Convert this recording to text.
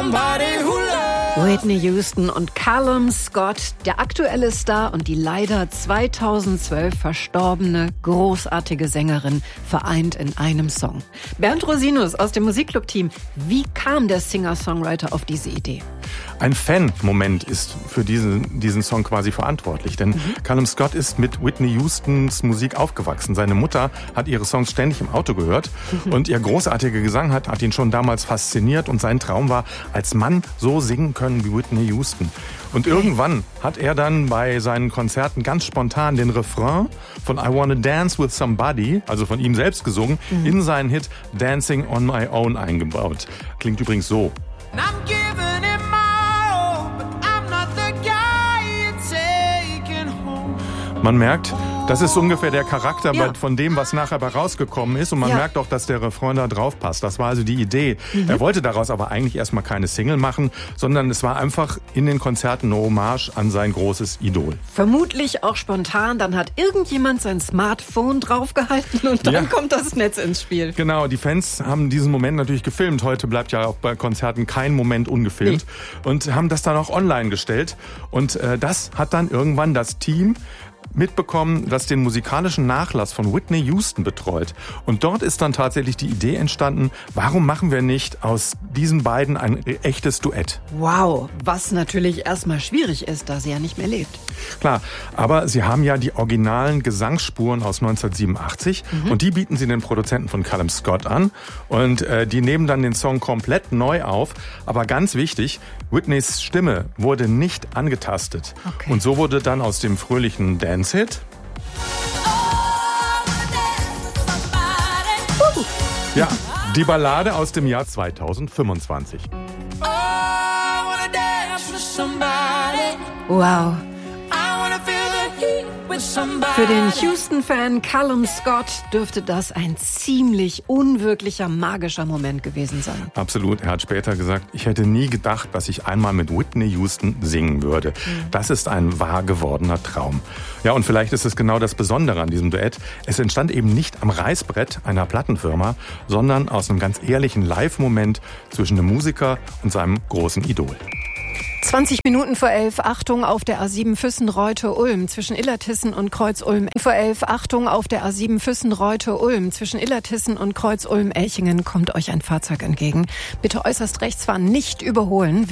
somebody who loves. Whitney Houston und Callum Scott, der aktuelle Star und die leider 2012 verstorbene großartige Sängerin, vereint in einem Song. Bernd Rosinus aus dem Musikclub-Team, wie kam der Singer-Songwriter auf diese Idee? Ein Fan-Moment ist für diesen Song quasi verantwortlich, denn Callum Scott ist mit Whitney Houstons Musik aufgewachsen. Seine Mutter hat ihre Songs ständig im Auto gehört und ihr großartiger Gesang hat ihn schon damals fasziniert und sein Traum war, als Mann so singen können wie Whitney Houston. Und irgendwann hat er dann bei seinen Konzerten ganz spontan den Refrain von I Wanna Dance With Somebody, also von ihm selbst gesungen, in seinen Hit Dancing On My Own eingebaut. Klingt übrigens so. Man merkt, das ist ungefähr der Charakter von dem, was nachher rausgekommen ist. Und man merkt auch, dass der Refrain da drauf passt. Das war also die Idee. Er wollte daraus aber eigentlich erstmal keine Single machen, sondern es war einfach in den Konzerten eine Hommage an sein großes Idol. Vermutlich auch spontan. Dann hat irgendjemand sein Smartphone draufgehalten und dann kommt das Netz ins Spiel. Genau, die Fans haben diesen Moment natürlich gefilmt. Heute bleibt ja auch bei Konzerten kein Moment ungefilmt. Und haben das dann auch online gestellt. Und das hat dann irgendwann das Team mitbekommen, das den musikalischen Nachlass von Whitney Houston betreut. Und dort ist dann tatsächlich die Idee entstanden, warum machen wir nicht aus diesen beiden ein echtes Duett? Wow, was natürlich erstmal schwierig ist, da sie ja nicht mehr lebt. Klar, aber sie haben ja die originalen Gesangsspuren aus 1987 und die bieten sie den Produzenten von Callum Scott an und die nehmen dann den Song komplett neu auf. Aber ganz wichtig, Whitneys Stimme wurde nicht angetastet. Okay. Und so wurde dann aus dem fröhlichen Dance-Hit die Ballade aus dem Jahr 2025. Wow. Für den Houston-Fan Callum Scott dürfte das ein ziemlich unwirklicher, magischer Moment gewesen sein. Absolut. Er hat später gesagt, ich hätte nie gedacht, dass ich einmal mit Whitney Houston singen würde. Das ist ein wahr gewordener Traum. Ja, und vielleicht ist es genau das Besondere an diesem Duett. Es entstand eben nicht am Reißbrett einer Plattenfirma, sondern aus einem ganz ehrlichen Live-Moment zwischen dem Musiker und seinem großen Idol. 20 Minuten vor 11, Achtung auf der A7 Füssen-Reute-Ulm zwischen Illertissen und Kreuz-Ulm. Vor 11, Achtung auf der A7 Füssen-Reute-Ulm zwischen Illertissen und Kreuz-Ulm-Elchingen kommt euch ein Fahrzeug entgegen. Bitte äußerst rechts fahren, nicht überholen.